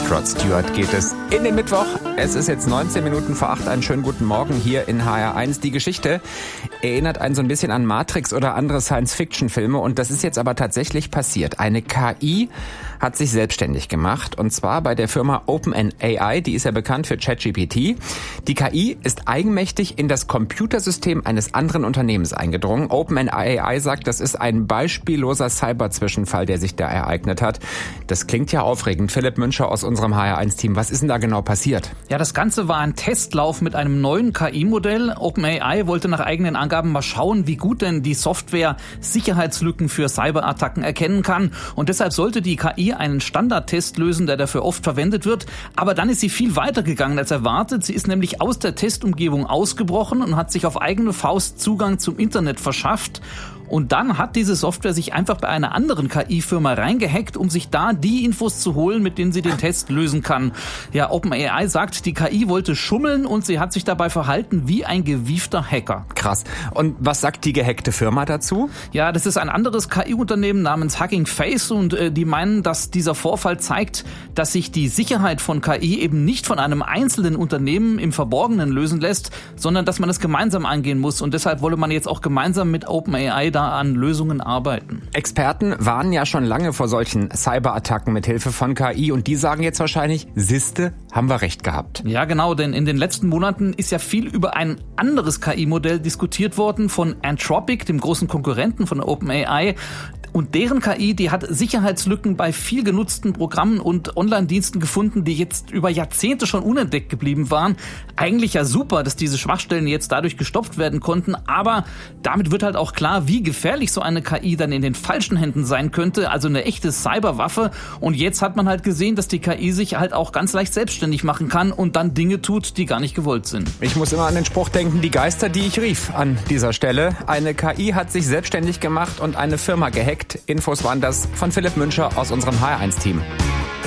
Rod Stewart geht es in den Mittwoch. Es ist jetzt 19 Minuten vor 8. Einen schönen guten Morgen hier in HR1. Die Geschichte erinnert einen so ein bisschen an Matrix oder andere Science-Fiction-Filme. Und das ist jetzt aber tatsächlich passiert. Eine KI hat sich selbstständig gemacht. Und zwar bei der Firma OpenAI. Die ist ja bekannt für ChatGPT. Die KI ist eigenmächtig in das Computersystem eines anderen Unternehmens eingedrungen. OpenAI sagt, das ist ein beispielloser Cyber-Zwischenfall, der sich da ereignet hat. Das klingt ja aufregend. Philipp Müncher aus unserem HR1-Team. Was ist denn da genau passiert? Ja, das Ganze war ein Testlauf mit einem neuen KI-Modell. OpenAI wollte nach eigenen Angaben mal schauen, wie gut denn die Software Sicherheitslücken für Cyberattacken erkennen kann. Und deshalb sollte die KI einen Standardtest lösen, der dafür oft verwendet wird. Aber dann ist sie viel weiter gegangen als erwartet. Sie ist nämlich aus der Testumgebung ausgebrochen und hat sich auf eigene Faust Zugang zum Internet verschafft. Und dann hat diese Software sich einfach bei einer anderen KI-Firma reingehackt, um sich da die Infos zu holen, mit denen sie den Test lösen kann. Ja, OpenAI sagt, die KI wollte schummeln und sie hat sich dabei verhalten wie ein gewiefter Hacker. Krass. Und was sagt die gehackte Firma dazu? Ja, das ist ein anderes KI-Unternehmen namens Hugging Face und die meinen, dass dieser Vorfall zeigt, dass sich die Sicherheit von KI eben nicht von einem einzelnen Unternehmen im Verborgenen lösen lässt, sondern dass man es gemeinsam angehen muss. Und deshalb wolle man jetzt auch gemeinsam mit OpenAI an Lösungen arbeiten. Experten warnen ja schon lange vor solchen Cyberattacken mit Hilfe von KI und die sagen jetzt wahrscheinlich, siehste, haben wir recht gehabt. Ja, genau, denn in den letzten Monaten ist ja viel über ein anderes KI-Modell diskutiert worden von Anthropic, dem großen Konkurrenten von OpenAI. Und deren KI, die hat Sicherheitslücken bei viel genutzten Programmen und Online-Diensten gefunden, die jetzt über Jahrzehnte schon unentdeckt geblieben waren. Eigentlich ja super, dass diese Schwachstellen jetzt dadurch gestopft werden konnten, aber damit wird halt auch klar, wie gefährlich so eine KI dann in den falschen Händen sein könnte, also eine echte Cyberwaffe. Und jetzt hat man halt gesehen, dass die KI sich halt auch ganz leicht selbstständig machen kann und dann Dinge tut, die gar nicht gewollt sind. Ich muss immer an den Spruch denken, die Geister, die ich rief an dieser Stelle. Eine KI hat sich selbstständig gemacht und eine Firma gehackt. Infos waren das von Philipp Müncher aus unserem HR1-Team.